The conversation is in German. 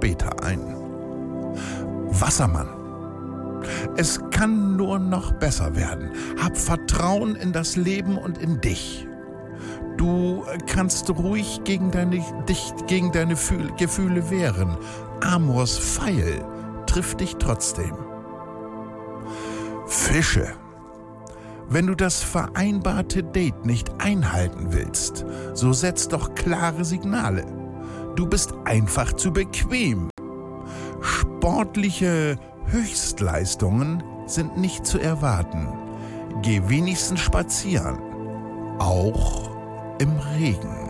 später ein. Wassermann. Es kann nur noch besser werden. Hab Vertrauen in das Leben und in dich. Du kannst ruhig dich gegen deine Gefühle wehren. Amors Pfeil trifft dich trotzdem. Fische. Wenn du das vereinbarte Date nicht einhalten willst, so setz doch klare Signale. Du bist einfach zu bequem. Sportliche Höchstleistungen sind nicht zu erwarten. Geh wenigstens spazieren, auch im Regen.